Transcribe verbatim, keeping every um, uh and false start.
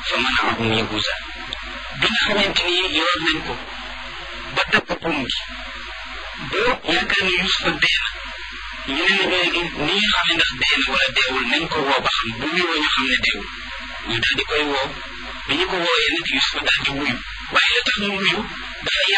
fa manaahum yahuza bi nga xamante ni yor nañ ko ba dagg buum gi ba yaakaar ne Yuusufa dee na ñu ne nag léegi ni ñu xam ne ndax dee na wala deewul nañ ko woo ba xam bu wuyoo ñu xam ne deewul ñu daal di koy woo bi ñu ko wooyee nag Yuusufa daal di wuyu waaye la tax mu wuyu dafa